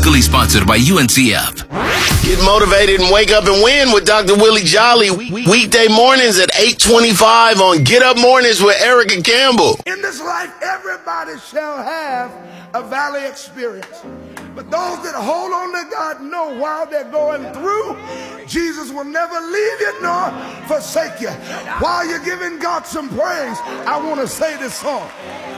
locally sponsored by UNCF. Get motivated and wake up and win with Dr. Willie Jolly. Weekday mornings at 8:25 on Get Up Mornings with Eric and Campbell. In this life, everybody shall have a valley experience. But those that hold on to God know while they're going through, Jesus will never leave you nor forsake you. While you're giving God some praise, I want to say this song.